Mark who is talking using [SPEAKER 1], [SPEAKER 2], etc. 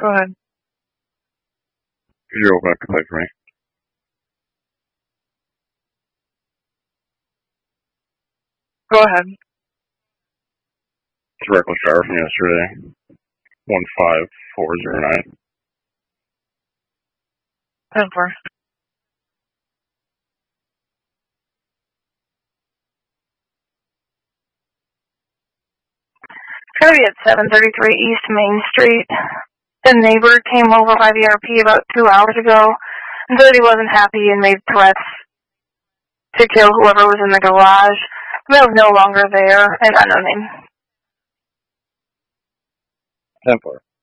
[SPEAKER 1] Go ahead.
[SPEAKER 2] Could you open up your plate for me?
[SPEAKER 1] Go ahead.
[SPEAKER 2] It's a reckless driver from yesterday. 15409.
[SPEAKER 1] 10-4. It's going to be at 733 East Main Street. The neighbor came over by the RP about 2 hours ago and said he wasn't happy and made threats to kill whoever was in the garage. The man was no longer there and unknown name.
[SPEAKER 2] 10-4.